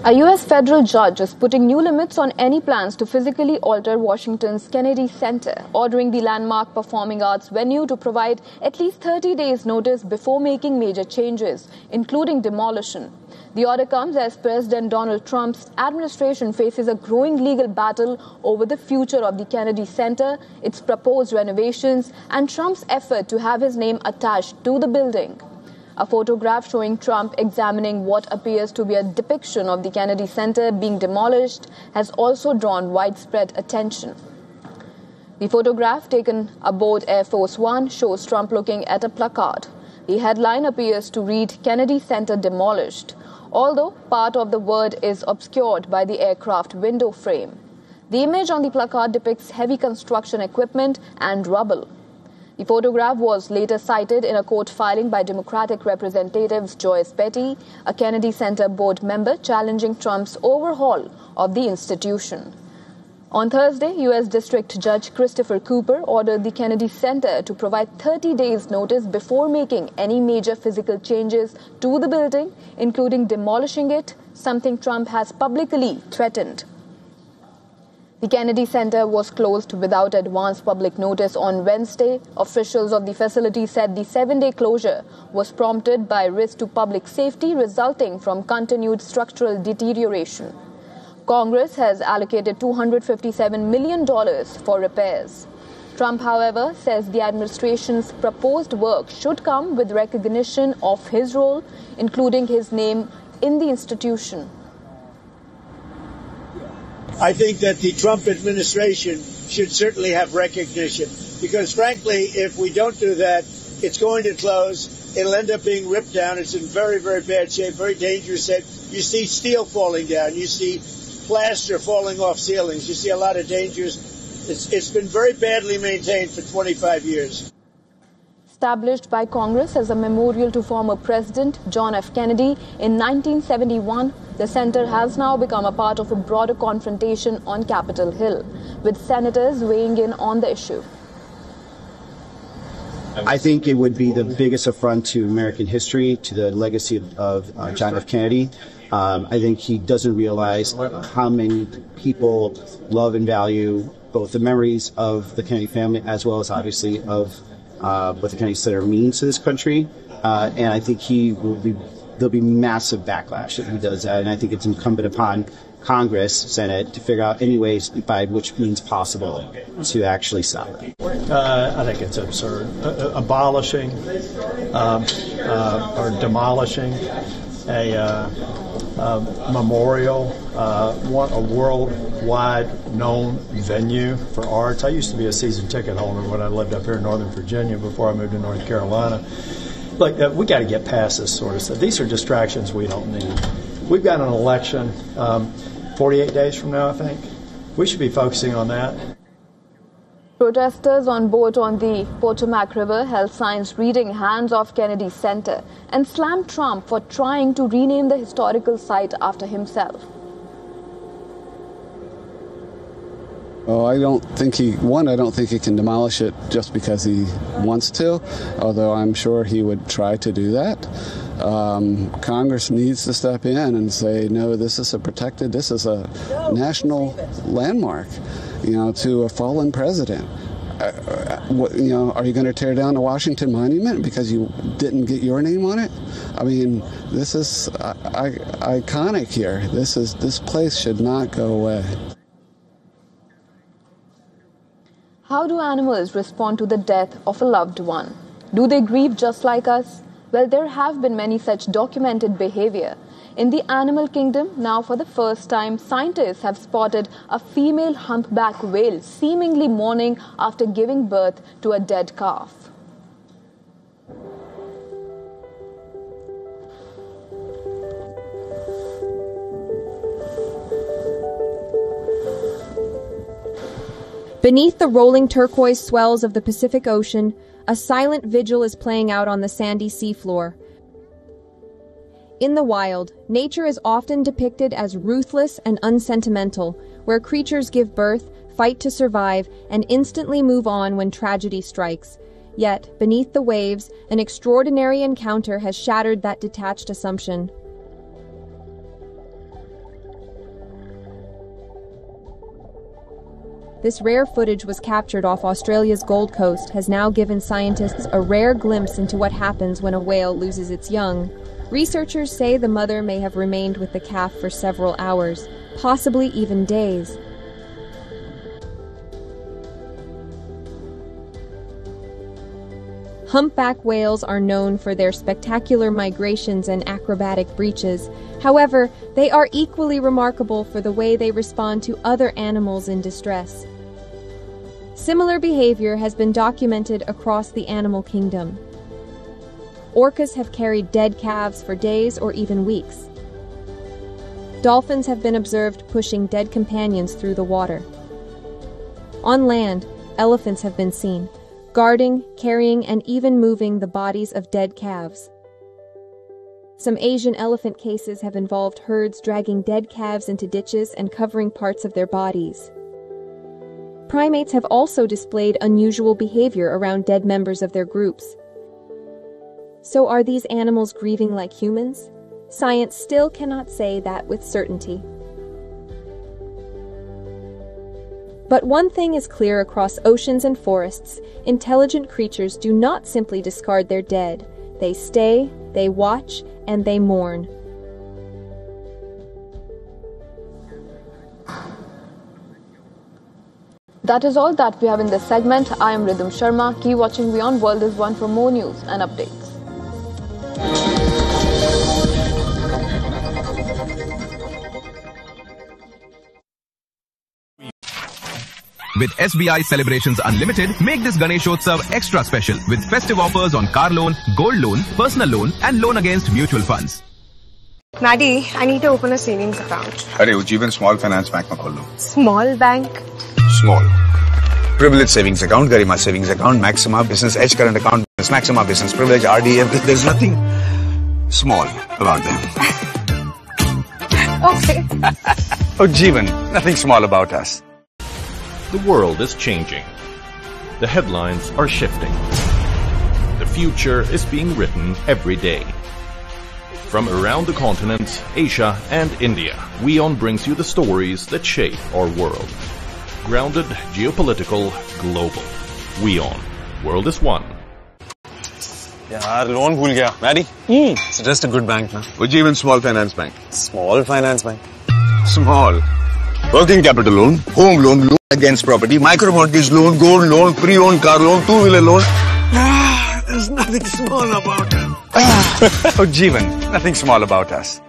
A U.S. federal judge is putting new limits on any plans to physically alter Washington's Kennedy Center, ordering the landmark performing arts venue to provide at least 30 days' notice before making major changes, including demolition. The order comes as President Donald Trump's administration faces a growing legal battle over the future of the Kennedy Center, its proposed renovations, and Trump's effort to have his name attached to the building. A photograph showing Trump examining what appears to be a depiction of the Kennedy Center being demolished has also drawn widespread attention. The photograph, taken aboard Air Force One, shows Trump looking at a placard. The headline appears to read "Kennedy Center Demolished," although part of the word is obscured by the aircraft window frame. The image on the placard depicts heavy construction equipment and rubble. The photograph was later cited in a court filing by Democratic Representatives Joyce Beatty, a Kennedy Center board member, challenging Trump's overhaul of the institution. On Thursday, U.S. District Judge Christopher Cooper ordered the Kennedy Center to provide 30 days' notice before making any major physical changes to the building, including demolishing it, something Trump has publicly threatened. The Kennedy Center was closed without advance public notice on Wednesday. Officials of the facility said the 7-day closure was prompted by risk to public safety resulting from continued structural deterioration. Congress has allocated $257 million for repairs. Trump, however, says the administration's proposed work should come with recognition of his role, including his name in the institution. I think that the Trump administration should certainly have recognition because, frankly, if we don't do that, it's going to close. It'll end up being ripped down. It's in very, very bad shape, very dangerous shape. You see steel falling down. You see plaster falling off ceilings. You see a lot of dangers. It's been very badly maintained for 25 years. Established by Congress as a memorial to former President John F. Kennedy in 1971, the center has now become a part of a broader confrontation on Capitol Hill, with senators weighing in on the issue. I think it would be the biggest affront to American history, to the legacy of John F. Kennedy. I think he doesn't realize how many people love and value both the memories of the Kennedy family as well as obviously of what the Kennedy Center means to this country. And I think there'll be massive backlash if he does that. And I think it's incumbent upon Congress, Senate, to figure out any ways by which means possible to actually stop it. I think it's absurd. Abolishing or demolishing a memorial, a worldwide known venue for arts. I used to be a season ticket holder when I lived up here in Northern Virginia before I moved to North Carolina. Look, we got to get past this sort of stuff. These are distractions we don't need. We've got an election 48 days from now, I think. We should be focusing on that. Protesters on boat on the Potomac River held signs reading "Hands Off Kennedy Center" and slammed Trump for trying to rename the historical site after himself. Oh, I don't think he can demolish it just because he wants to, although I'm sure he would try to do that. Congress needs to step in and say, no, this is a national landmark, to a fallen president. Are you going to tear down the Washington Monument because you didn't get your name on it? I mean, this is iconic here. This place should not go away. How do animals respond to the death of a loved one? Do they grieve just like us? Well, there have been many such documented behavior. In the animal kingdom, now for the first time, scientists have spotted a female humpback whale seemingly mourning after giving birth to a dead calf. Beneath the rolling turquoise swells of the Pacific Ocean, a silent vigil is playing out on the sandy seafloor. In the wild, nature is often depicted as ruthless and unsentimental, where creatures give birth, fight to survive, and instantly move on when tragedy strikes. Yet, beneath the waves, an extraordinary encounter has shattered that detached assumption. This rare footage was captured off Australia's Gold Coast, has now given scientists a rare glimpse into what happens when a whale loses its young. Researchers say the mother may have remained with the calf for several hours, possibly even days. Humpback whales are known for their spectacular migrations and acrobatic breaches. However, they are equally remarkable for the way they respond to other animals in distress. Similar behavior has been documented across the animal kingdom. Orcas have carried dead calves for days or even weeks. Dolphins have been observed pushing dead companions through the water. On land, elephants have been seen, guarding, carrying, and even moving the bodies of dead calves. Some Asian elephant cases have involved herds dragging dead calves into ditches and covering parts of their bodies. Primates have also displayed unusual behavior around dead members of their groups. So are these animals grieving like humans? Science still cannot say that with certainty. But one thing is clear across oceans and forests: intelligent creatures do not simply discard their dead. They stay, they watch, and they mourn. That is all that we have in this segment. I am Ridham Sharma. Keep watching Beyond World is One for more news and updates. With SBI Celebrations Unlimited, make this Ganeshotsav extra special with festive offers on car loan, gold loan, personal loan and loan against mutual funds. Maddie, I need to open a savings account. Arey, Ujjivan Small Finance Bank mein khol lo. Small bank? Small. Privilege savings account, Garima savings account, Maxima Business Edge current account, Maxima Business Privilege, RDF. There's nothing small about them. Okay. Ujjivan, nothing small about us. The world is changing. The headlines are shifting. The future is being written every day. From around the continent, Asia and India, WION brings you the stories that shape our world. Grounded, geopolitical, global. WION. World is one. यार loan भूल गया Maddie it's just a good bank ना Ujjivan Small Finance Bank. Small finance bank. Small. Working capital loan, home loan, loan against property, micro mortgage loan, gold loan, pre-owned car loan, two-wheeler loan. There's nothing small about it. Ujjivan, nothing small about us.